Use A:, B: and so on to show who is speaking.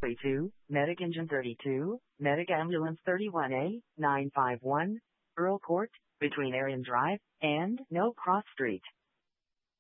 A: Highway 2, Medic Engine 32, Medic Ambulance 31A, 951, Earl Court, between Arion Drive and No Cross Street.